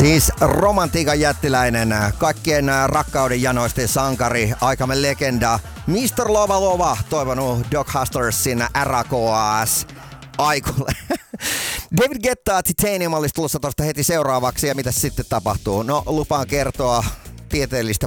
Siis romantiikan jättiläinen, kaikkien rakkauden janoisten sankari, aikamme legenda, Mr. Lova Lova, toivonut Doc Hustlersin RAKS aikulle. David Guetta Titanium olisi tulossa tuosta heti seuraavaksi, ja mitä sitten tapahtuu? No, lupaan kertoa tieteellistä